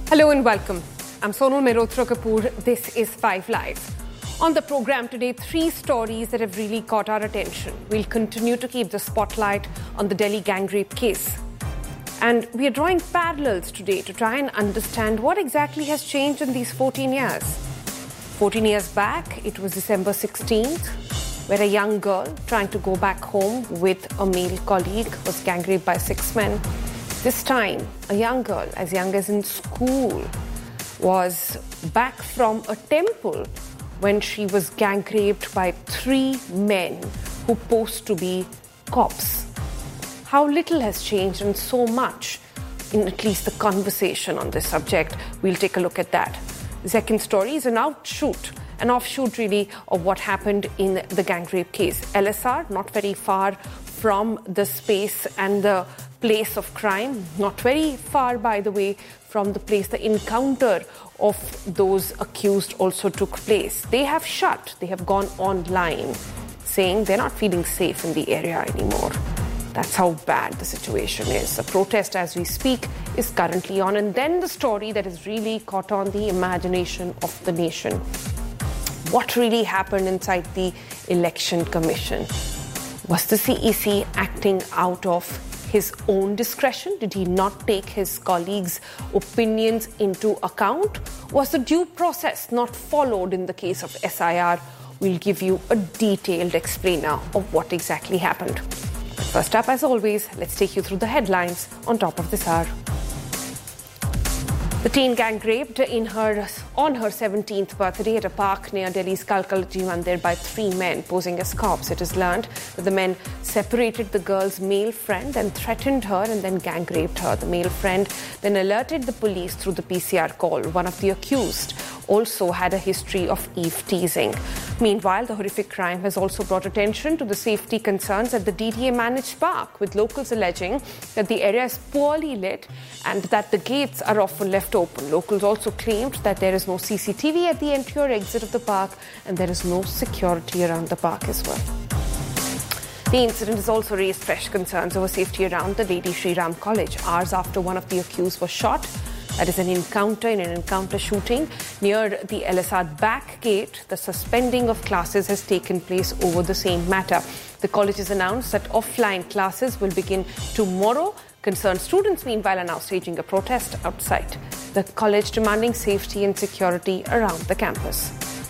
Hello and welcome. I'm Sonal Mehrotra Kapoor. This is 5 Live. On the program today, 3 stories that have really caught our attention. We'll continue to keep the spotlight on the Delhi gang rape case. And we are drawing parallels today to try and understand what exactly has changed in these 14 years. 14 years back, it was December 16th, where a young girl trying to go back home with a male colleague was gang raped by 6 men. This time, a young girl, as young as in school, was back from a temple when she was gang raped by 3 men who posed to be cops. How little has changed and so much in at least the conversation on this subject. We'll take a look at that. The second story is an offshoot really of what happened in the gang rape case. LSR, not very far from the space and the place of crime, not very far, by the way, from the place the encounter of those accused also took place. They have gone online, saying they're not feeling safe in the area anymore. That's how bad the situation is. A protest, as we speak, is currently on. And then the story that has really caught on the imagination of the nation. What really happened inside the Election Commission? Was the CEC acting out of his own discretion? Did he not take his colleagues' opinions into account? Was the due process not followed in the case of SIR? We'll give you a detailed explainer of what exactly happened. But first up, as always, let's take you through the headlines on top of this hour. The teen gang raped on her 17th birthday at a park near Delhi's Kalkalji Mandir by 3 men posing as cops. It is learned that the men separated the girl's male friend and threatened her and then gang raped her. The male friend then alerted the police through the PCR call. One of the accused also had a history of Eve teasing. Meanwhile, the horrific crime has also brought attention to the safety concerns at the DDA-managed park, with locals alleging that the area is poorly lit and that the gates are often left open. Locals also claimed that there is no CCTV at the entry or exit of the park and there is no security around the park as well. The incident has also raised fresh concerns over safety around the Lady Shri Ram College, hours after one of the accused was shot. That is an encounter shooting near the LSR back gate. The suspending of classes has taken place over the same matter. The college has announced that offline classes will begin tomorrow. Concerned students, meanwhile, are now staging a protest outside the college, demanding safety and security around the campus.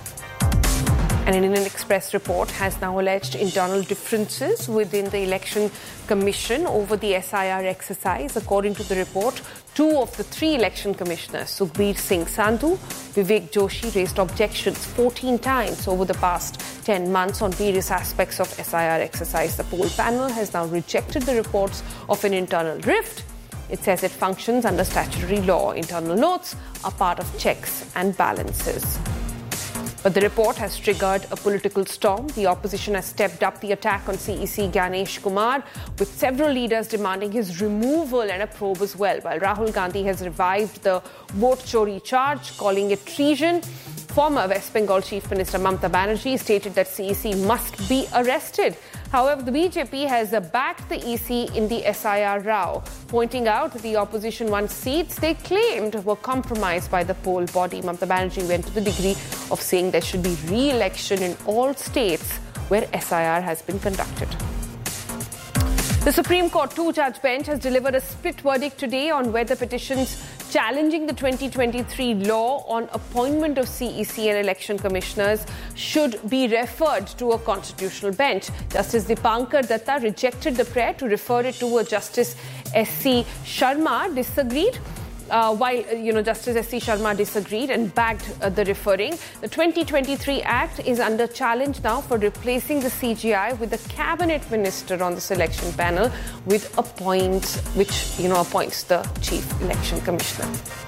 An Indian Express report has now alleged internal differences within the Election Commission over the SIR exercise. According to the report, 2 of the 3 election commissioners, Sukhbir Singh Sandhu, Vivek Joshi, raised objections 14 times over the past 10 months on various aspects of SIR exercise. The poll panel has now rejected the reports of an internal rift. It says it functions under statutory law. Internal notes are part of checks and balances. But the report has triggered a political storm. The opposition has stepped up the attack on CEC Ganesh Kumar, with several leaders demanding his removal and a probe as well, while Rahul Gandhi has revived the vote chori charge, calling it treason. Former West Bengal Chief Minister Mamata Banerjee stated that CEC must be arrested. However, the BJP has backed the EC in the SIR row, pointing out that the opposition won seats they claimed were compromised by the poll body. Mamata Banerjee went to the degree of saying there should be re-election in all states where SIR has been conducted. The Supreme Court 2-judge bench has delivered a split verdict today on whether petitions challenging the 2023 law on appointment of CEC and election commissioners should be referred to a constitutional bench. Justice Dipankar Datta rejected the prayer to refer it to a Justice S.C. Sharma disagreed. Justice S.C. Sharma disagreed and backed the referring. The 2023 Act is under challenge now for replacing the CGI with a cabinet minister on the selection panel, which appoints the chief election commissioner.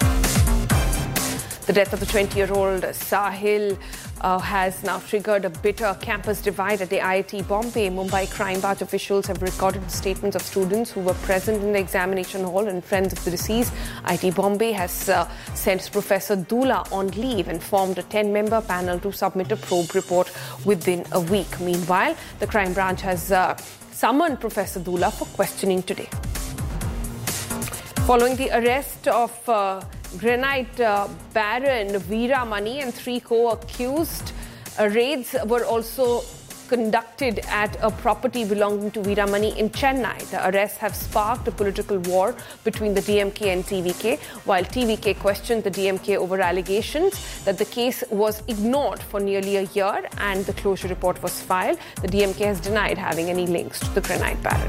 The death of the 20-year-old Sahil has now triggered a bitter campus divide at the IIT Bombay. Mumbai crime batch officials have recorded the statements of students who were present in the examination hall and friends of the deceased. IIT Bombay has sent Professor Dula on leave and formed a 10-member panel to submit a probe report within a week. Meanwhile, the crime branch has summoned Professor Dula for questioning today. Following the arrest of Granite baron Veera Mani and 3 co-accused. Raids were also conducted at a property belonging to Veera Mani in Chennai. The arrests have sparked a political war between the DMK and TVK, while TVK questioned the DMK over allegations that the case was ignored for nearly a year and the closure report was filed. The DMK has denied having any links to the granite baron.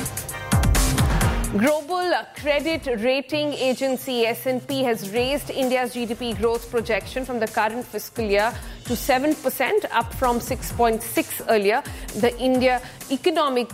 Global credit rating agency S&P has raised India's GDP growth projection from the current fiscal year to 7%, up from 6.6 earlier. The India economy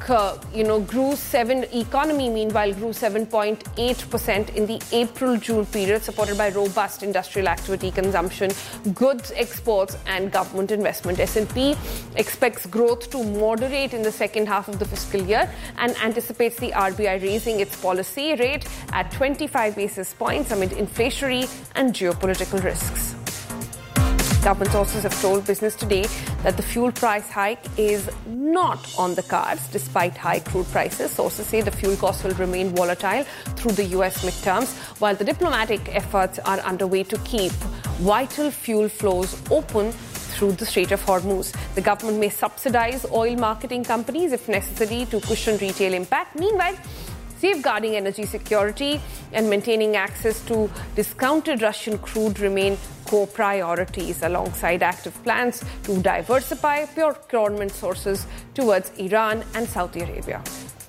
meanwhile grew 7.8% in the April-June period, supported by robust industrial activity, consumption, goods exports, and government investment. S&P expects growth to moderate in the second half of the fiscal year and anticipates the RBI raising its policy rate at 25 basis points amid inflationary and geopolitical risks. Government sources have told Business Today that the fuel price hike is not on the cards despite high crude prices. Sources say the fuel costs will remain volatile through the US midterms, while the diplomatic efforts are underway to keep vital fuel flows open through the Strait of Hormuz. The government may subsidize oil marketing companies if necessary to cushion retail impact. Meanwhile, safeguarding energy security and maintaining access to discounted Russian crude remain core priorities, alongside active plans to diversify procurement sources towards Iran and Saudi Arabia.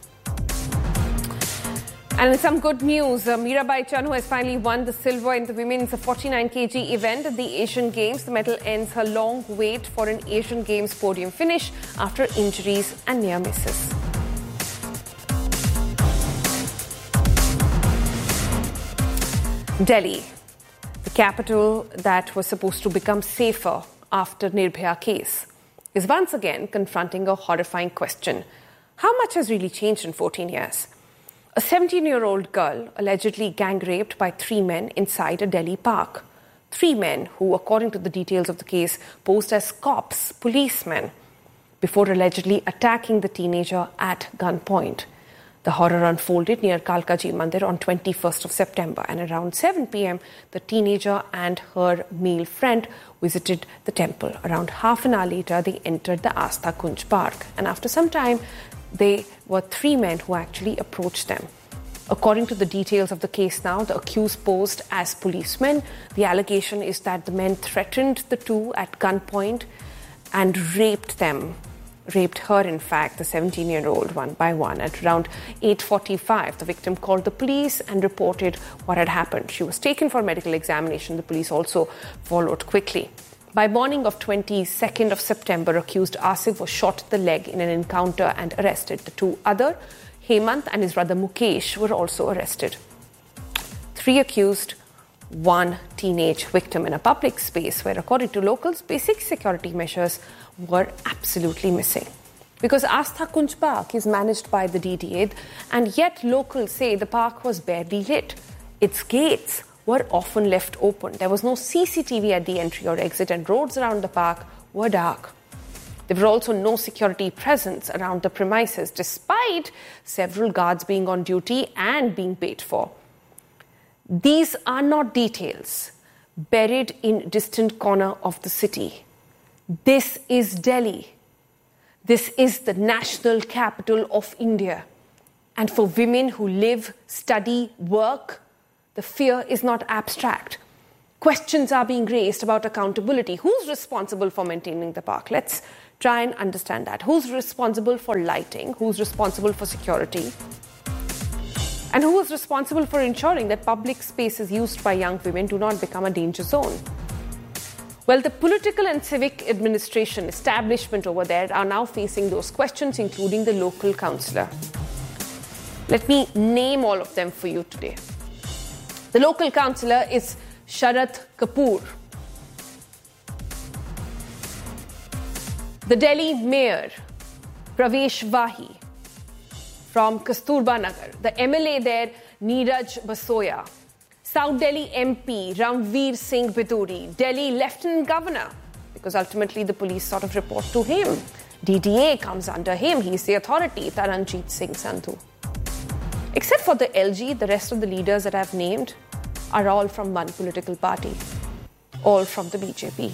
And in some good news, Mirabai Chanu has finally won the silver in the women's 49 kg event at the Asian Games. The medal ends her long wait for an Asian Games podium finish after injuries and near misses. Delhi, the capital that was supposed to become safer after Nirbhaya case, is once again confronting a horrifying question. How much has really changed in 14 years? A 17-year-old girl allegedly gang-raped by 3 men inside a Delhi park. 3 men who, according to the details of the case, posed as cops, policemen, before allegedly attacking the teenager at gunpoint. The horror unfolded near Kalkaji Mandir on 21st of September, and around 7 p.m., the teenager and her male friend visited the temple. Around half an hour later, they entered the Astha Kunj Park, and after some time, they were 3 men who actually approached them. According to the details of the case now, the accused posed as policemen. The allegation is that the men threatened the 2 at gunpoint and raped them. Raped her, in fact, the 17-year-old, one by one. At around 8:45, the victim called the police and reported what had happened. She was taken for medical examination. The police also followed quickly. By morning of 22nd of September, accused Asif was shot in the leg in an encounter and arrested. The 2 other, Hemant and his brother Mukesh, were also arrested. 3 accused, 1 teenage victim in a public space where, according to locals, basic security measures were absolutely missing. Because Astha Kunj Park is managed by the DDA, and yet locals say the park was barely lit. Its gates were often left open. There was no CCTV at the entry or exit, and roads around the park were dark. There were also no security presence around the premises, despite several guards being on duty and being paid for. These are not details buried in distant corner of the city. This is Delhi. This is the national capital of India. And for women who live, study, work, the fear is not abstract. Questions are being raised about accountability. Who's responsible for maintaining the park? Let's try and understand that. Who's responsible for lighting? Who's responsible for security? And who is responsible for ensuring that public spaces used by young women do not become a danger zone? Well, the political and civic administration establishment over there are now facing those questions, including the local councillor. Let me name all of them for you today. The local councillor is Sharath Kapoor. The Delhi mayor, Pravesh Vahi, from Kasturba Nagar. The MLA there, Neeraj Basoya. South Delhi MP, Ramveer Singh Biduri. Delhi Lieutenant Governor, because ultimately the police sort of report to him. DDA comes under him. He's the authority, Taranjit Singh Sandhu. Except for the LG, the rest of the leaders that I've named are all from one political party, all from the BJP.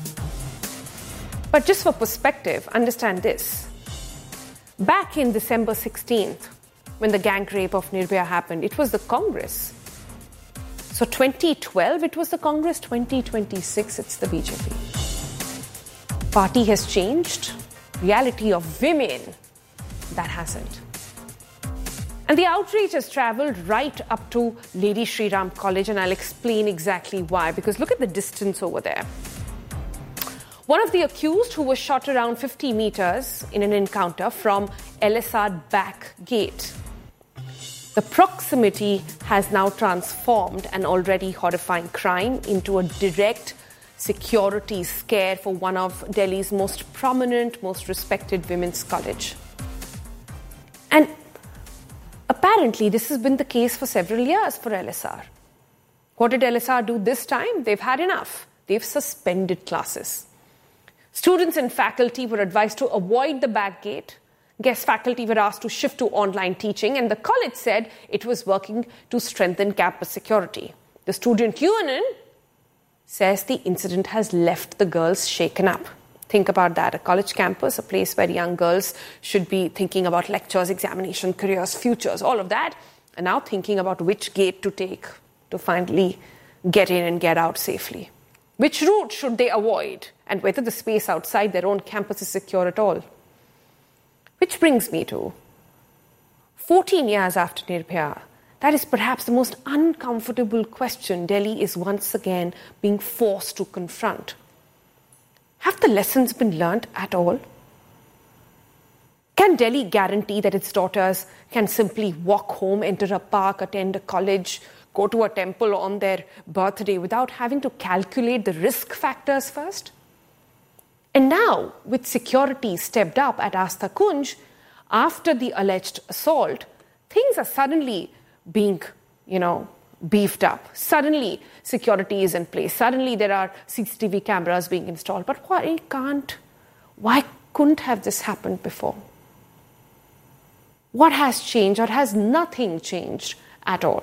But just for perspective, understand this. Back in December 16th, when the gang rape of Nirbhaya happened, it was the Congress. So 2012, it was the Congress. 2026, it's the BJP. Party has changed. Reality of women, that hasn't. And the outrage has travelled right up to Lady Shri Ram College, and I'll explain exactly why, because look at the distance over there. One of the accused, who was shot around 50 meters in an encounter from LSR back gate. The proximity has now transformed an already horrifying crime into a direct security scare for one of Delhi's most prominent, most respected women's college. And apparently, this has been the case for several years for LSR. What did LSR do this time? They've had enough. They've suspended classes. Students and faculty were advised to avoid the back gate. Guest faculty were asked to shift to online teaching, and the college said it was working to strengthen campus security. The student union says the incident has left the girls shaken up. Think about that. A college campus, a place where young girls should be thinking about lectures, examination, careers, futures, all of that, and now thinking about which gate to take to finally get in and get out safely. Which route should they avoid, and whether the space outside their own campus is secure at all. Which brings me to 14 years after Nirbhaya. That is perhaps the most uncomfortable question Delhi is once again being forced to confront. Have the lessons been learnt at all? Can Delhi guarantee that its daughters can simply walk home, enter a park, attend a college, go to a temple on their birthday without having to calculate the risk factors first? And now, with security stepped up at Astha Kunj, after the alleged assault, things are suddenly being, beefed up. Suddenly, security is in place. Suddenly, there are CCTV cameras being installed. But why couldn't have this happened before? What has changed, or has nothing changed at all?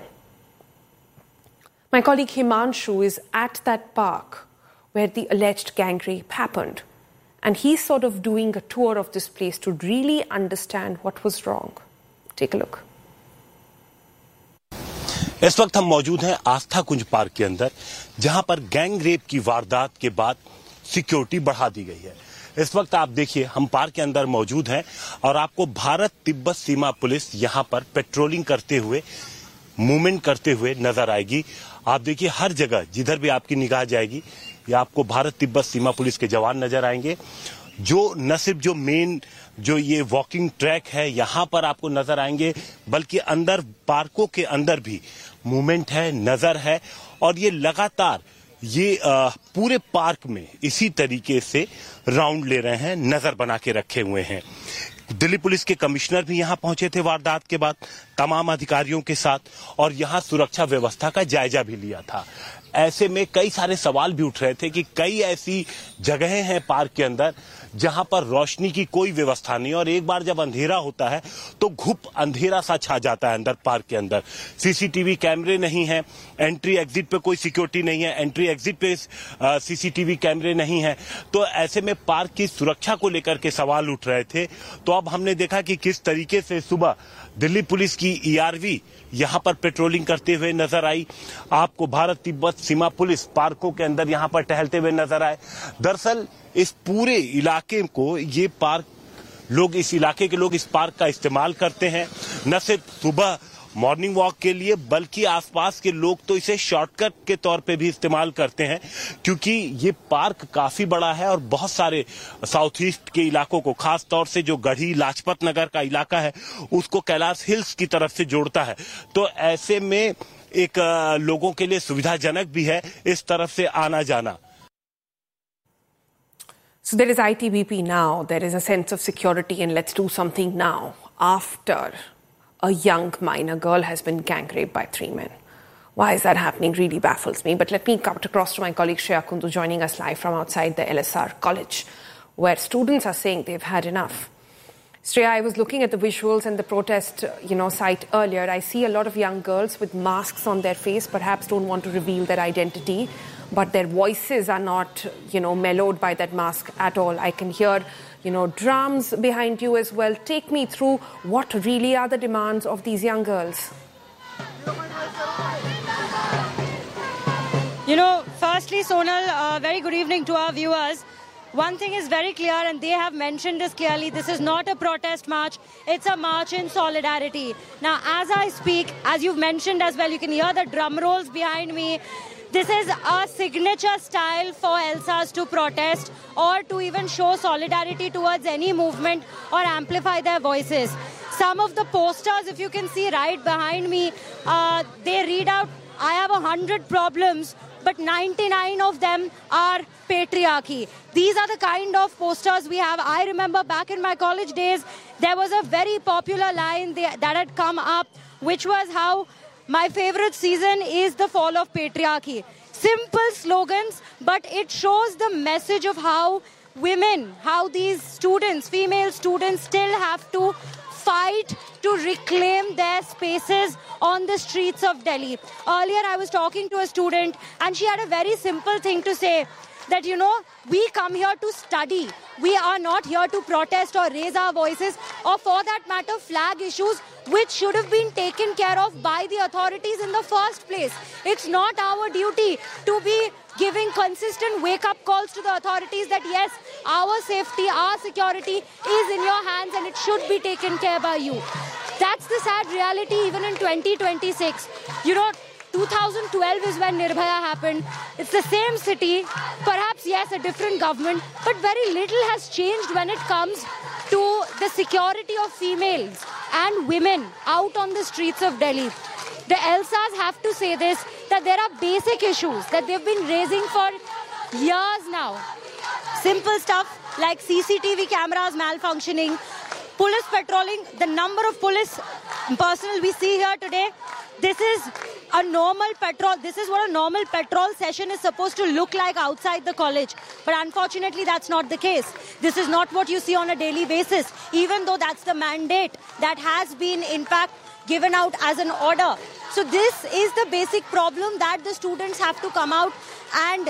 My colleague Himanshu is at that park where the alleged gang rape happened. And he's sort of doing a tour of this place to really understand what was wrong. Take a look. इस वक्त हम मौजूद हैं आस्था कुंज park के अंदर, जहां पर gang rape की वारदात के बाद सिक्योरिटी बढ़ा दी गई है। इस वक्त आप देखिए, हम पार्क के अंदर मौजूद हैं और आपको भारत तिब्बत सीमा पुलिस यहां पर पेट्रोलिंग करते हुए, मूवमेंट करते हुए नजर आएगी। आप देखिए, हर जगह जिधर भी आपकी निगाह जाएगी, या आपको भारत तिब्बत सीमा पुलिस के जवान नजर आएंगे, जो न सिर्फ जो मेन जो ये वॉकिंग ट्रैक है यहां पर आपको नजर आएंगे, बल्कि अंदर पार्कों के अंदर भी मूवमेंट है, नजर है। और ये लगातार ये पूरे पार्क में इसी तरीके से राउंड ले रहे हैं, नजर बना के रखे हुए हैं। दिल्ली पुलिस के कमिश्नर भी यहां पहुंचे थे वारदात के बाद तमाम अधिकारियों के साथ, और यहां सुरक्षा व्यवस्था का जायजा भी लिया था। ऐसे में कई सारे सवाल भी उठ रहे थे कि कई ऐसी जगहें हैं पार्क के अंदर जहां पर रोशनी की कोई व्यवस्था नहीं, और एक बार जब अंधेरा होता है तो घुप अंधेरा सा छा जाता है अंदर पार्क के अंदर। सीसीटीवी कैमरे नहीं है, एंट्री एग्जिट पे कोई सिक्योरिटी नहीं है, एंट्री एग्जिट पे सीसीटीवी कैमरे नहीं है। तो ऐसे में पार्क की सुरक्षा को लेकर के सवाल उठ रहे थे। तो अब हमने देखा कि किस तरीके से सुबह दिल्ली पुलिस की ईआरवी यहां पर पेट्रोलिंग करते हुए नजर आई। आपको भारत तिब्बत सीमा पुलिस पार्कों के अंदर यहां पर टहलते हुए नजर आए। दरअसल इस पूरे इलाके को ये पार्क लोग, इस इलाके के लोग इस पार्क का इस्तेमाल करते हैं, न सिर्फ सुबह मॉर्निंग वॉक के लिए, बल्कि आसपास के लोग तो इसे शॉर्टकट के तौर पे भी इस्तेमाल करते हैं, क्योंकि ये पार्क काफी बड़ा है और बहुत सारे साउथ ईस्ट के इलाकों को, खास तौर से जो गढ़ी लाजपत नगर का इलाका है उसको कैलाश हिल्स की तरफ से जोड़ता है। तो ऐसे में एक लोगों के लिए सुविधाजनक भी है इस तरफ से आना जाना। So there is ITBP now, there is a sense of security, and let's do something now after a young minor girl has been gang raped by 3 men. Why is that happening really baffles me. But let me cut across to my colleague Shreya Kundu joining us live from outside the LSR college, where students are saying they've had enough. Shreya, I was looking at the visuals and the protest, site earlier. I see a lot of young girls with masks on their face, perhaps don't want to reveal their identity, but their voices are not, mellowed by that mask at all. I can hear, drums behind you as well. Take me through what really are the demands of these young girls. Firstly, Sonal, very good evening to our viewers. One thing is very clear, and they have mentioned this clearly, this is not a protest march, it's a march in solidarity. Now, as I speak, as you've mentioned as well, you can hear the drum rolls behind me. This is a signature style for ELSAs to protest or to even show solidarity towards any movement or amplify their voices. Some of the posters, if you can see right behind me, they read out, I have 100 problems, but 99 of them are patriarchy. These are the kind of posters we have. I remember back in my college days, there was a very popular line that had come up, which was how my favorite season is the fall of patriarchy. Simple slogans, but it shows the message of how women, how these students, female students, still have to fight to reclaim their spaces on the streets of Delhi. Earlier, I was talking to a student and she had a very simple thing to say that, we come here to study. We are not here to protest or raise our voices or, for that matter, flag issues which should have been taken care of by the authorities in the first place. It's not our duty to be giving consistent wake-up calls to the authorities that, yes, our safety, our security is in your hands and it should be taken care by you. That's the sad reality even in 2026. 2012 is when Nirbhaya happened. It's the same city, perhaps, yes, a different government, but very little has changed when it comes to the security of females and women out on the streets of Delhi. The ELSAs have to say this, that there are basic issues that they've been raising for years now. Simple stuff like CCTV cameras malfunctioning, police patrolling, the number of police personnel we see here today. This is a normal patrol. This is what a normal patrol session is supposed to look like outside the college. But unfortunately, that's not the case. This is not what you see on a daily basis, even though that's the mandate that has been, in fact, given out as an order. So this is the basic problem that the students have to come out and,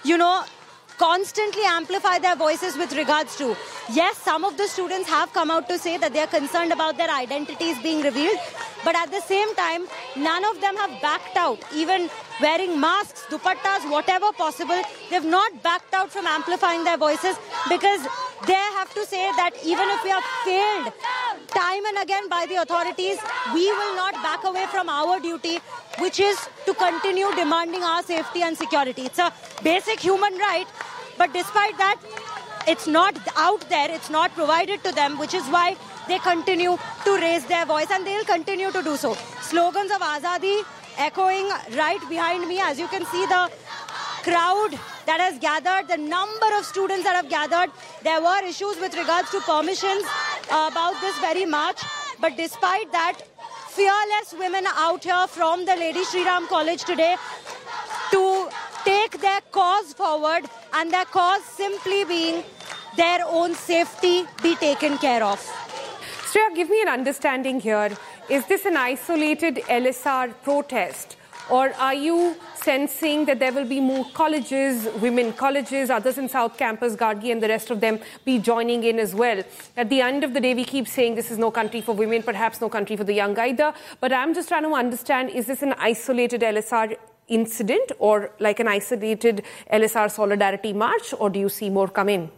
constantly amplify their voices with regards to. Yes, some of the students have come out to say that they are concerned about their identities being revealed, but at the same time, none of them have backed out, even wearing masks, dupattas, whatever possible. They've not backed out from amplifying their voices because they have to say that even if we are failed time and again by the authorities, we will not back away from our duty, which is to continue demanding our safety and security. It's a basic human right, but despite that, it's not out there, it's not provided to them, which is why they continue to raise their voice, and they'll continue to do so. Slogans of Azadi echoing right behind me. As you can see, the crowd that has gathered, the number of students that have gathered. There were issues with regards to permissions about this very march, but despite that, fearless women out here from the Lady Shri Ram College today to take their cause forward, and their cause simply being their own safety be taken care of. Shreya, give me an understanding here. Is this an isolated LSR protest, or are you sensing that there will be more colleges, women colleges, others in South Campus, Gargi and the rest of them be joining in as well? At the end of the day, we keep saying this is no country for women, perhaps no country for the young either. But I'm just trying to understand, is this an isolated LSR incident or like an isolated LSR solidarity march, or do you see more come in?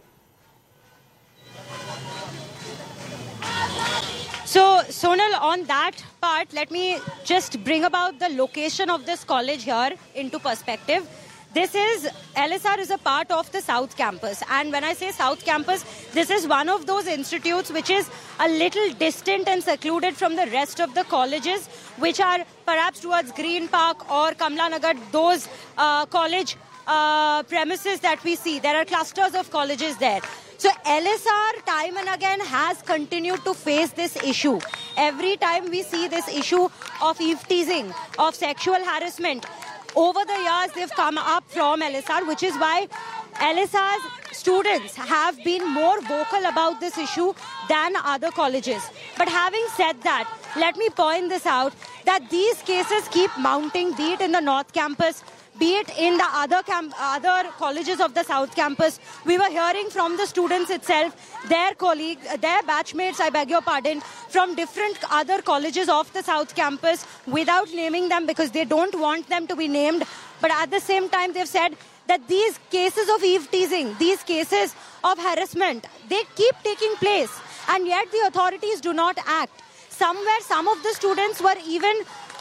So, Sonal, on that part, let me just bring about the location of this college here into perspective. LSR is a part of the South Campus. And when I say South Campus, this is one of those institutes which is a little distant and secluded from the rest of the colleges, which are perhaps towards Green Park or Kamla Nagar, those college premises that we see. There are clusters of colleges there. So LSR time and again has continued to face this issue. Every time we see this issue of eve teasing, of sexual harassment, over the years they've come up from LSR, which is why LSR's students have been more vocal about this issue than other colleges. But having said that, let me point this out, that these cases keep mounting, be it in the North Campus, be it in the other colleges of the South Campus. We were hearing from the students itself, their colleagues, their batchmates, I beg your pardon, from different other colleges of the South Campus, without naming them because they don't want them to be named. But at the same time, they've said that these cases of eve teasing, these cases of harassment, they keep taking place, and yet the authorities do not act. Somewhere, some of the students were even,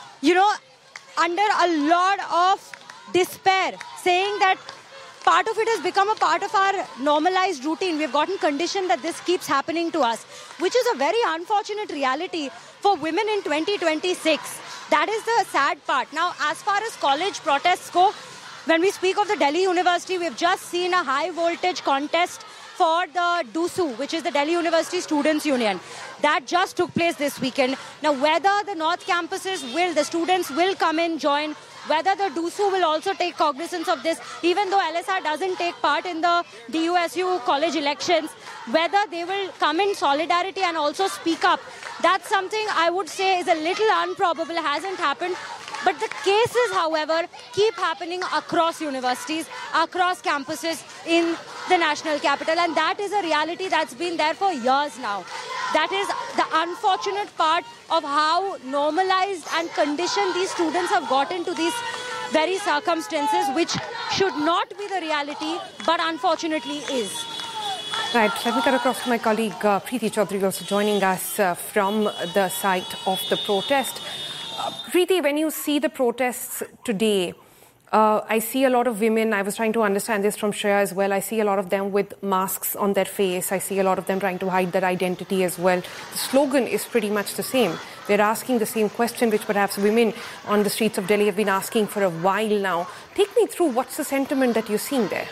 under a lot of despair, saying that part of it has become a part of our normalized routine. We've gotten conditioned that this keeps happening to us, which is a very unfortunate reality for women in 2026. That is the sad part. Now, as far as college protests go, when we speak of the Delhi University, we've just seen a high voltage contest for the DUSU, which is the Delhi University Students' Union. That just took place this weekend. Now, whether the North campuses the students will come and join, whether the DUSU will also take cognizance of this, even though LSR doesn't take part in the DUSU college elections, whether they will come in solidarity and also speak up, that's something I would say is a little improbable, hasn't happened. But the cases, however, keep happening across universities, across campuses in the national capital. And that is a reality that's been there for years now. That is the unfortunate part of how normalized and conditioned these students have gotten to these very circumstances, which should not be the reality, but unfortunately is. Right, let me cut across to my colleague Preeti Chaudhary, also joining us from the site of the protest. Preeti, when you see the protests today, I see a lot of women. I was trying to understand this from Shreya as well. I see a lot of them with masks on their face. I see a lot of them trying to hide their identity as well. The slogan is pretty much the same. They're asking the same question, which perhaps women on the streets of Delhi have been asking for a while now. Take me through what's the sentiment that you're seeing there.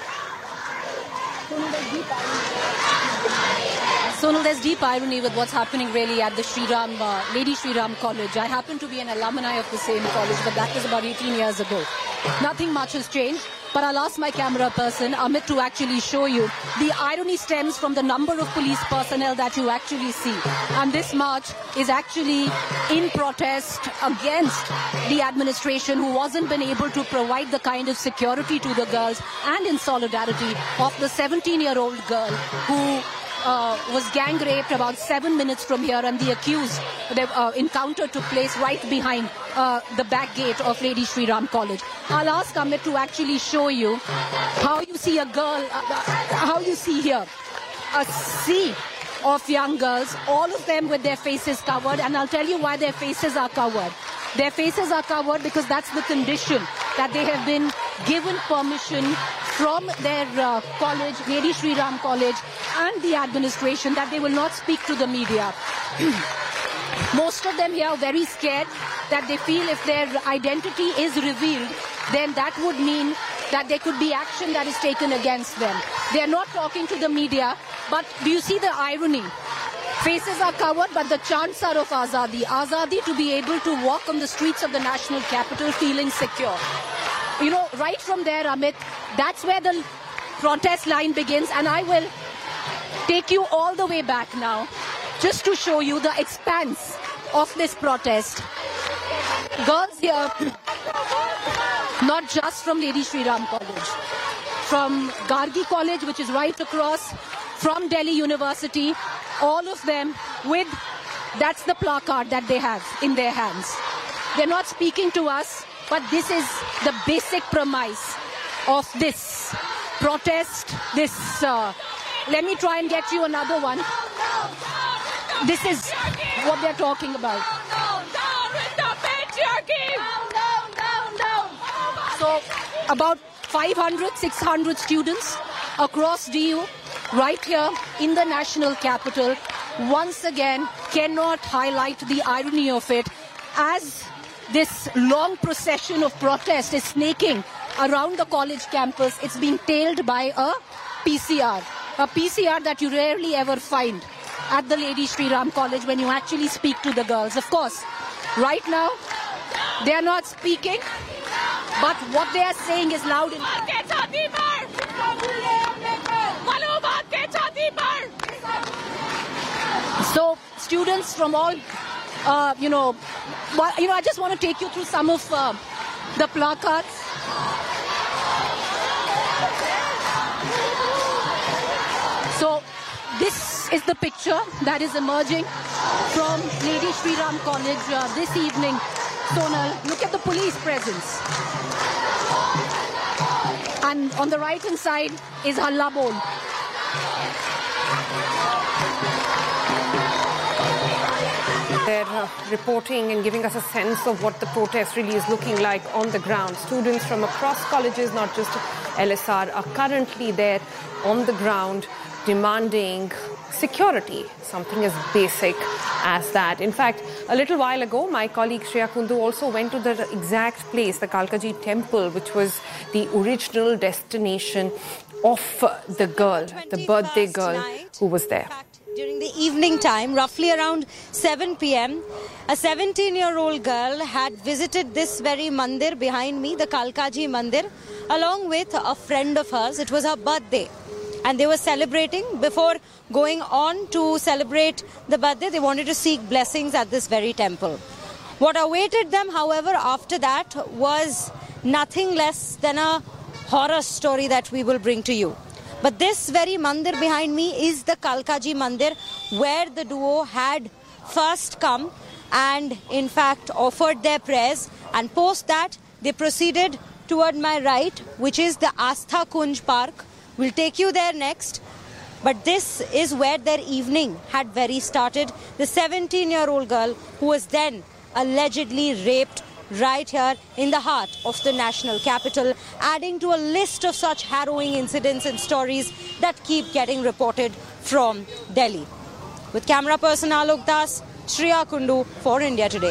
Sonal, there's deep irony with what's happening really at the Lady Shri Ram College. I happen to be an alumni of the same college, but that was about 18 years ago. Nothing much has changed, but I'll ask my camera person, Amit, to actually show you. The irony stems from the number of police personnel that you actually see. And this march is actually in protest against the administration, who wasn't been able to provide the kind of security to the girls, and in solidarity of the 17-year-old girl who was gang raped about 7 minutes from here, and the accused encounter took place right behind the back gate of Lady Shri Ram College. I'll ask Amit to actually show you how you see a girl, how you see here a sea of young girls, all of them with their faces covered, and I'll tell you why their faces are covered. Their faces are covered because that's the condition that they have been given permission from their college, Lady Shri Ram College, and the administration, that they will not speak to the media. Most of them here are very scared that they feel if their identity is revealed, then that would mean that there could be action that is taken against them. They are not talking to the media, but do you see the irony? Faces are covered, but the chants are of Azadi. Azadi to be able to walk on the streets of the national capital feeling secure. You know, right from there, Amit, that's where the protest line begins, and I will take you all the way back now, just to show you the expanse of this protest. Girls here, not just from Lady Shri Ram College, from Gargi College, which is right across, from Delhi University, all of them with, that's the placard that they have in their hands. They're not speaking to us, but this is the basic premise of this protest. This, let me try and get you another one. This is what they're talking about. So about 500, 600 students across DU, right here in the national capital, once again cannot highlight the irony of it, as this long procession of protest is snaking around the college campus. It's being tailed by a PCR that you rarely ever find at the Lady Shri Ram College when you actually speak to the girls. Of course, right now, they are not speaking, but what they are saying is loud enough. students from all, I just want to take you through some of the placards. So this is the picture that is emerging from Lady Shri Ram College this evening. Sonal, look at the police presence. And on the right-hand side is Halla Bol. They're reporting and giving us a sense of what the protest really is looking like on the ground. Students from across colleges, not just LSR, are currently there on the ground demanding security, something as basic as that. In fact, a little while ago, my colleague Shreya Kundu also went to the exact place, the Kalkaji temple, which was the original destination of the girl, the birthday girl who was there. During the evening time, roughly around 7 p.m., a 17-year-old girl had visited this very mandir behind me, the Kalkaji Mandir, along with a friend of hers. It was her birthday. And they were celebrating. Before going on to celebrate the birthday, they wanted to seek blessings at this very temple. What awaited them, however, after that was nothing less than a horror story that we will bring to you. But this very mandir behind me is the Kalkaji Mandir, where the duo had first come and in fact offered their prayers, and post that they proceeded toward my right, which is the Astha Kunj Park. We'll take you there next. But this is where their evening had very started. The 17-year-old girl who was then allegedly raped right here in the heart of the national capital, adding to a list of such harrowing incidents and stories that keep getting reported from Delhi. With camera person Alok Das, Shreya Kundu for India Today.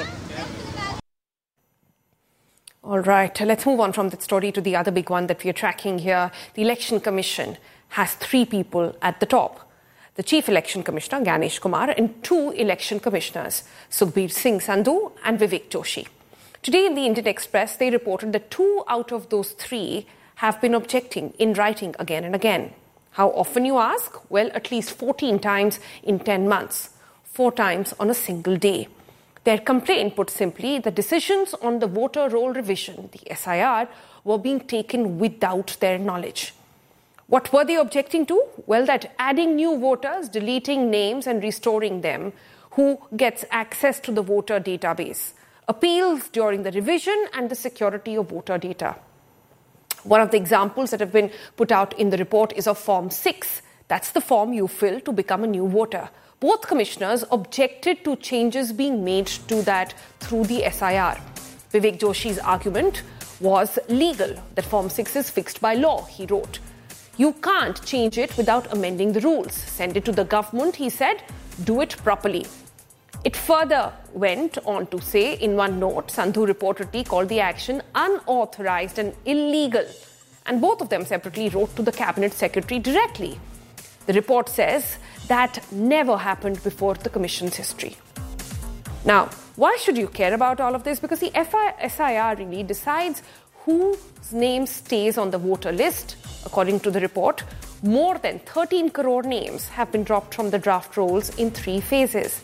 All right, let's move on from that story to the other big one that we are tracking here. The Election Commission has 3 people at the top. The Chief Election Commissioner, Gyanesh Kumar, and 2 election commissioners, Sukhbir Singh Sandhu and Vivek Joshi. Today in the Indian Express, they reported that 2 out of those 3 have been objecting in writing again and again. How often, you ask? Well, at least 14 times in 10 months, 4 times on a single day. Their complaint, put simply, the decisions on the voter roll revision, the SIR, were being taken without their knowledge. What were they objecting to? Well, that adding new voters, deleting names and restoring them, who gets access to the voter database, appeals during the revision, and the security of voter data. One of the examples that have been put out in the report is of Form 6. That's the form you fill to become a new voter. Both commissioners objected to changes being made to that through the SIR. Vivek Joshi's argument was legal, that Form 6 is fixed by law, he wrote. You can't change it without amending the rules. Send it to the government, he said. Do it properly. It further went on to say, in one note, Sandhu reportedly called the action unauthorized and illegal. And both of them separately wrote to the Cabinet Secretary directly. The report says that never happened before the Commission's history. Now, why should you care about all of this? Because the SIR really decides whose name stays on the voter list. According to the report, more than 13 crore names have been dropped from the draft rolls in 3 phases.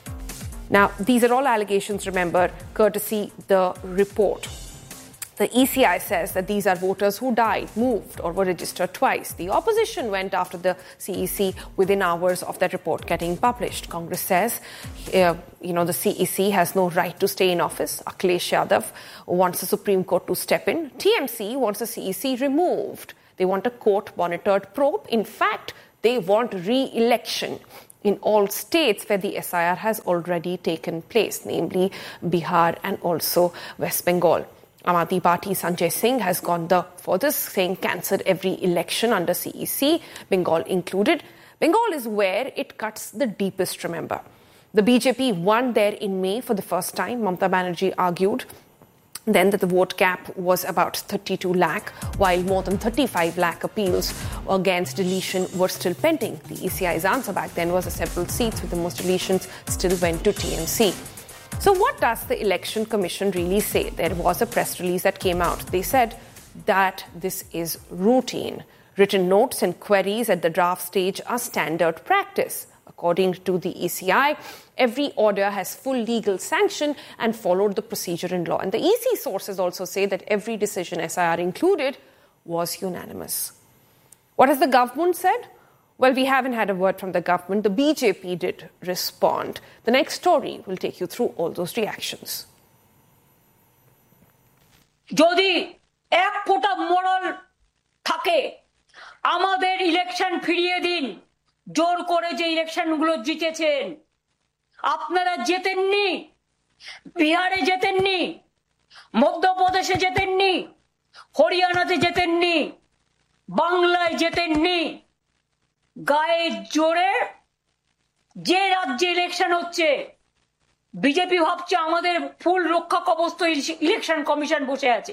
Now, these are all allegations, remember, courtesy the report. The ECI says that these are voters who died, moved, or were registered twice. The opposition went after the CEC within hours of that report getting published. Congress says, the CEC has no right to stay in office. Akhilesh Yadav wants the Supreme Court to step in. TMC wants the CEC removed. They want a court-monitored probe. In fact, they want re-election in all states where the SIR has already taken place, namely Bihar and also West Bengal. Aam Aadmi Party Sanjay Singh has gone the furthest, saying cancelled every election under CEC, Bengal included. Bengal is where it cuts the deepest, remember. The BJP won there in May for the first time. Mamata Banerjee argued then that the vote cap was about 32 lakh, while more than 35 lakh appeals against deletion were still pending. The ECI's answer back then was that several seats with the most deletions still went to TMC. So what does the Election Commission really say? There was a press release that came out. They said that this is routine. Written notes and queries at the draft stage are standard practice. A According to the ECI, every order has full legal sanction and followed the procedure in law. And the EC sources also say that every decision, SIR included, was unanimous. What has the government said? Well, we haven't had a word from the government. The BJP did respond. The next story will take you through all those reactions. যদি এক ফোঁটা মোড়ল থাকে আমাদের election ফিরিয়ে দিন জোর করে যে ইলেকশনগুলো জিতেছেন আপনারা জেতেননি বিহারে জেতেননি মধ্যপ্রদেশে জেতেননি হরিয়ানাতে জেতেননি বাংলায় জেতেননি গায়ে জোরে যে রাজ্যে ইলেকশন হচ্ছে বিজেপি ভাবছে আমাদের ফুল রক্ষা কবচ ইলেকশন কমিশন বসে আছে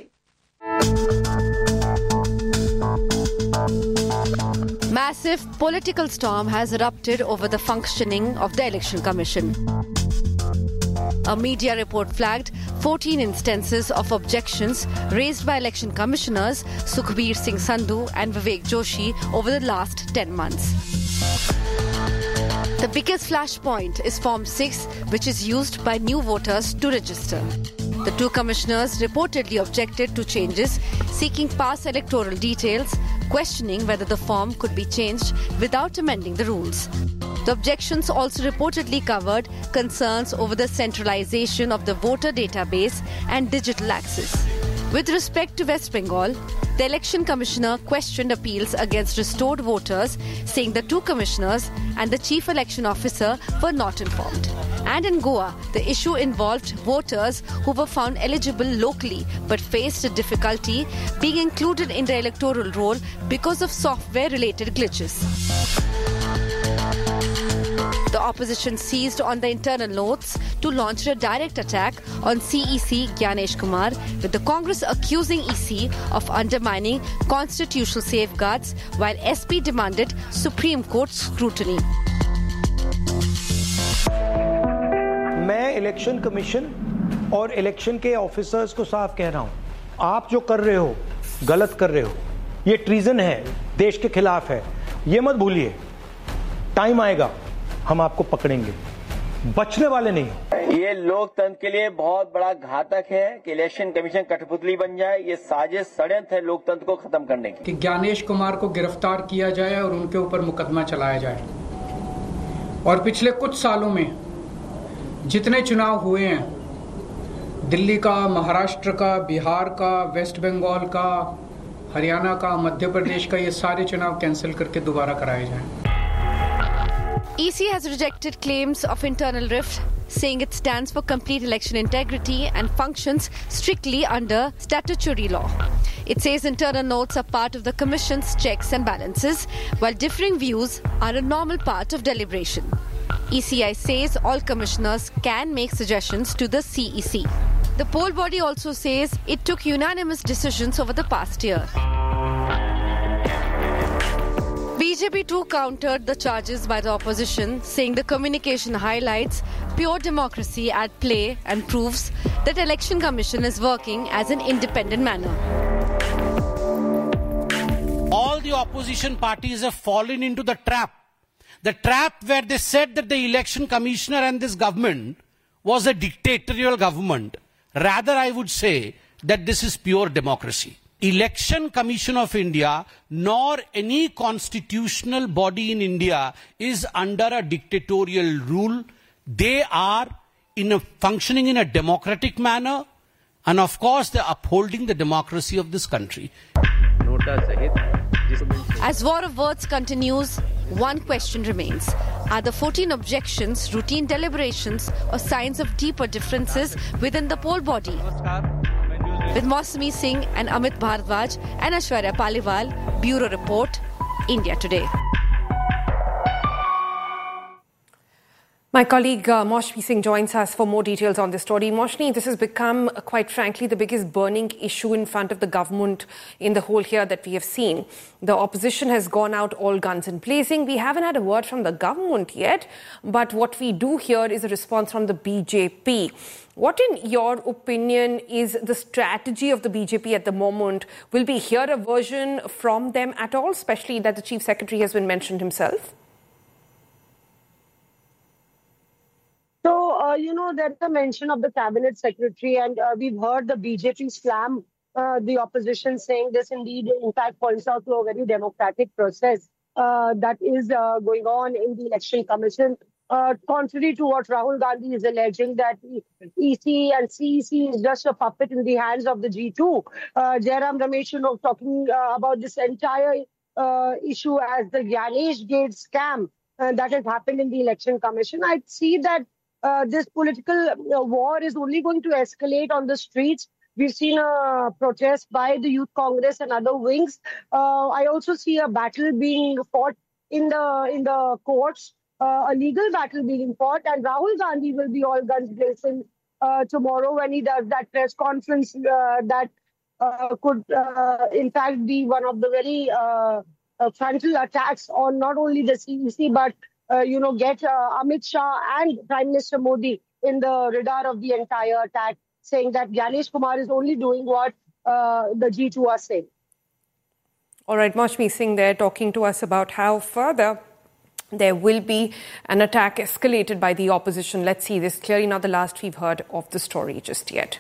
Massive political storm has erupted over the functioning of the Election Commission. A media report flagged 14 instances of objections raised by election commissioners Sukhbir Singh Sandhu and Vivek Joshi over the last 10 months. The biggest flashpoint is Form 6, which is used by new voters to register. The two commissioners reportedly objected to changes, seeking past electoral details, questioning whether the form could be changed without amending the rules. The objections also reportedly covered concerns over the centralization of the voter database and digital access. With respect to West Bengal, the Election Commissioner questioned appeals against restored voters, saying the two commissioners and the Chief Election Officer were not informed. And in Goa, the issue involved voters who were found eligible locally but faced a difficulty being included in the electoral roll because of software-related glitches. The opposition seized on the internal notes to launch a direct attack on CEC Gyanesh Kumar, with the Congress accusing EC of undermining constitutional safeguards, while SP demanded Supreme Court scrutiny. मैं election commission और election के officers को साफ कह रहा हूं, आप जो कर रहे हो गलत कर रहे हो, ये ट्रीजन है, देश के खिलाफ है, ये मत भूलिए। टाइम आएगा हम आपको पकड़ेंगे, बचने वाले नहीं। ये लोकतंत्र के लिए बहुत बड़ा घातक है कि इलेक्शन कमीशन कठपुतली बन जाए। ये साजिश षड्यंत्र है लोकतंत्र को खत्म करने की। कि ज्ञानेश कुमार को गिरफ्तार किया जाए और उनके ऊपर मुकदमा चलाया जाए। और पिछले कुछ सालों में जितने चुनाव हुए हैं, दिल्ली का, महाराष्ट्र का, बिहार का, वेस्ट बंगाल का, हरियाणा का, मध्य प्रदेश का, ये सारे चुनाव कैंसिल करके दोबारा कराए जाएं। EC has rejected claims of internal rift, saying it stands for complete election integrity and functions strictly under statutory law. It says internal notes are part of the Commission's checks and balances, while differing views are a normal part of deliberation. ECI says all commissioners can make suggestions to the CEC. The poll body also says it took unanimous decisions over the past year. BJP too countered the charges by the opposition, saying the communication highlights pure democracy at play and proves that Election Commission is working as an independent manner. All the opposition parties have fallen into the trap where they said that the Election Commissioner and this government was a dictatorial government. Rather, I would say that this is pure democracy. Election Commission of India nor any constitutional body in India is under a dictatorial rule. They are functioning in a democratic manner, and of course they are upholding the democracy of this country. As war of words continues, one question remains. Are the 14 objections routine deliberations or signs of deeper differences within the poll body? With Mausami Singh and Amit Bhardwaj and Aishwarya Paliwal, Bureau Report, India Today. My colleague Maushmi Singh joins us for more details on this story. Maushmi, this has become, quite frankly, the biggest burning issue in front of the government in the whole year that we have seen. The opposition has gone out all guns blazing. We haven't had a word from the government yet, but what we do hear is a response from the BJP. What, in your opinion, is the strategy of the BJP at the moment? Will we hear a version from them at all, especially that the Chief Secretary has been mentioned himself? So, there's a mention of the cabinet secretary, and we've heard the BJP slam the opposition, saying this indeed, in fact, points out to a very democratic process that is going on in the election commission. Contrary to what Rahul Gandhi is alleging, that EC and CEC is just a puppet in the hands of the G2. Jairam Ramesh, talking about this entire issue as the Gyanesh Gate scam that has happened in the election commission. I see that this political war is only going to escalate on the streets. We've seen a protest by the Youth Congress and other wings. I also see a battle being fought in the courts. A legal battle being fought, and Rahul Gandhi will be all guns blazing tomorrow when he does that press conference that could, in fact, be one of the very frontal attacks on not only the CEC but get Amit Shah and Prime Minister Modi in the radar of the entire attack, saying that Gyanesh Kumar is only doing what the G2 are saying. All right, Maushmi Singh there talking to us about how further there will be an attack escalated by the opposition. Let's see, this is clearly not the last we've heard of the story just yet.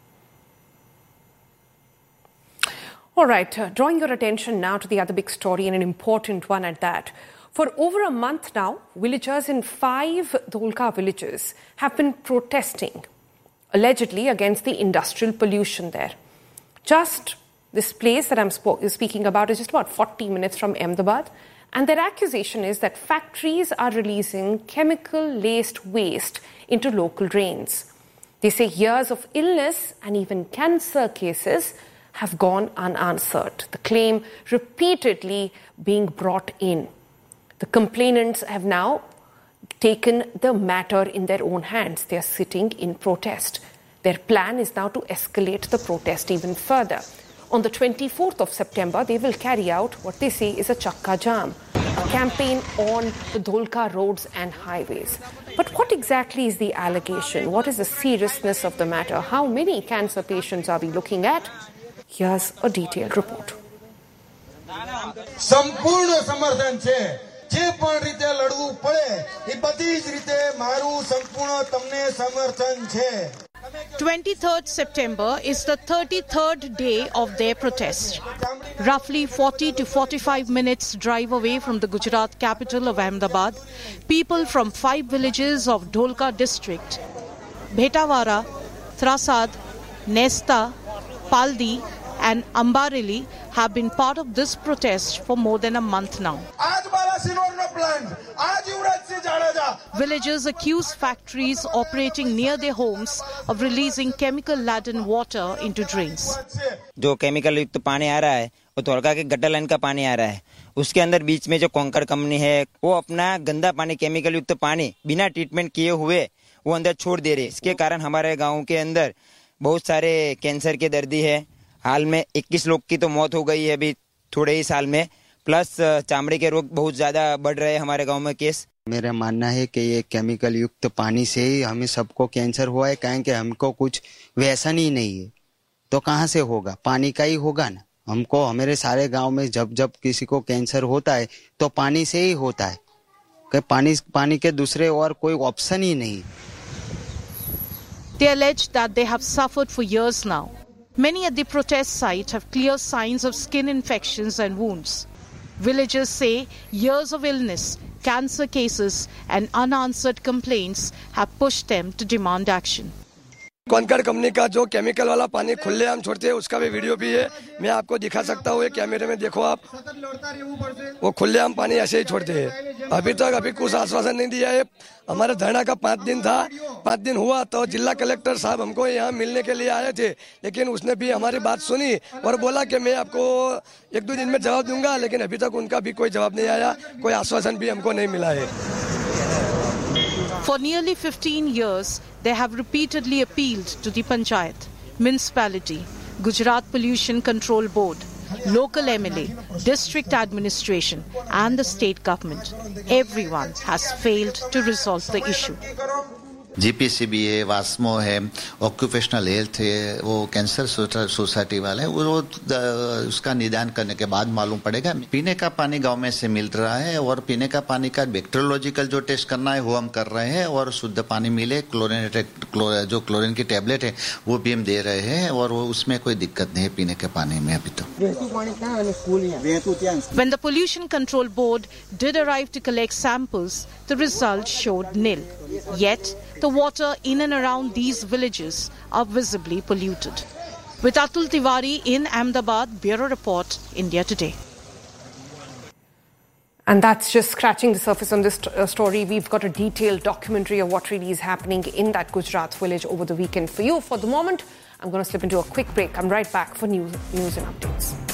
All right, drawing your attention now to the other big story, and an important one at that. For over a month now, villagers in 5 Dholka villages have been protesting, allegedly against the industrial pollution there. Just this place that I'm speaking about is just about 40 minutes from Ahmedabad. And their accusation is that factories are releasing chemical-laced waste into local drains. They say years of illness and even cancer cases have gone unanswered. The claim repeatedly being brought in. The complainants have now taken the matter in their own hands. They are sitting in protest. Their plan is now to escalate the protest even further. On the 24th of September, they will carry out what they say is a Chakka Jam, a campaign on the Dholka roads and highways. But what exactly is the allegation? What is the seriousness of the matter? How many cancer patients are we looking at? Here's a detailed report. સંપૂર્ણ સમર્થન છે જે પણ રીતે લડવું પડે એ બધી જ રીતે મારું સંપૂર્ણ તમને સમર્થન છે. 23rd September is the 33rd day of their protest. Roughly 40 to 45 minutes drive away from the Gujarat capital of Ahmedabad, people from 5 villages of Dholka district, Bhetawara, Thrasad, Nesta, Paldi and Ambareli have been part of this protest for more than a month now. Villagers accuse factories operating near their homes of releasing chemical-laden water into drains. जो chemical युक्त पानी आ रहा है वो धोलका के gutter line का पानी आ रहा है. उसके अंदर बीच में जो कोंकड़ कंपनी है वो अपना गंदा पानी, केमिकल युक्त पानी बिना ट्रीटमेंट किए हुए वो अंदर छोड़ दे रहे. इसके कारण हमारे गांव के अंदर बहुत सारे कैंसर के दर्दी है. हाल में 21 लोग की तो मौत हो गई है अभी थोड़े ही साल में, प्लस चामड़े के रोग बहुत ज्यादा बढ़ रहे हैं हमारे गांव में केस. मेरा मानना है कि ये केमिकल युक्त पानी से ही हमें सबको कैंसर हुआ है, कहें कि हमको कुछ व्यसन ही नहीं है तो कहाँ से होगा, पानी का ही होगा ना. हमको हमारे सारे गांव में जब जब किसी को कैंसर होता है तो पानी से ही होता है, कि पानी के दूसरे और कोई ऑप्शन ही नहीं. They allege that they have suffered for years now. Many at the protest site have clear signs of skin infections and wounds. Villagers say years of illness, cancer cases and unanswered complaints have pushed them to demand action. Konkan company का जो chemical वाला पानी खुलेआम छोड़ते हैं उसका भी video भी है, मैं आपको दिखा सकता हूँ. कैमरे में देखो आप, वो खुलेआम पानी ऐसे ही छोड़ते हैं. अभी कुछ आश्वासन नहीं दिया है. हमारे धरना का 5 दिन था, 5 दिन हुआ तो जिला कलेक्टर साहब हमको यहाँ मिलने के लिए आए थे, लेकिन उसने भी हमारी बात सुनी और बोला कि मैं आपको 1-2 दिन में जवाब दूंगा, लेकिन अभी तक उनका भी कोई जवाब नहीं आया, कोई आश्वासन भी हमको नहीं मिला है. For nearly 15 years, they have repeatedly appealed to the Panchayat, municipality, Gujarat Pollution Control Board, local MLA, district administration and the state government. Everyone has failed to resolve the issue. GPCB है, वास्मो है, occupational health है, वो cancer society वाले हैं, वो उसका निदान करने के बाद मालूम पड़ेगा। पीने का पानी गांव में से मिल रहा है और पीने का पानी का बैक्टीरियोलॉजिकल जो टेस्ट करना है वो हम कर रहे हैं और शुद्ध पानी मिले, जो क्लोरीन की टैबलेट है वो भी हम दे रहे हैं और वो उसमें कोई दिक्कत नहीं है पीने के पानी में अभी तो। When the Pollution Control Board did arrive to collect samples, the results showed nil. Yet, the water in and around these villages are visibly polluted. With Atul Tiwari in Ahmedabad, Bureau Report, India Today. And that's just scratching the surface on this story. We've got a detailed documentary of what really is happening in that Gujarat village over the weekend for you. For the moment, I'm going to slip into a quick break. I'm right back for news and updates.